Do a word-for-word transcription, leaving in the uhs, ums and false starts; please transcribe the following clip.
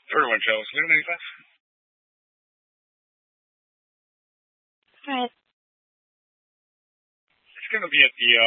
Third one, Joe. Saloon, any thoughts? Right. It's going to be at the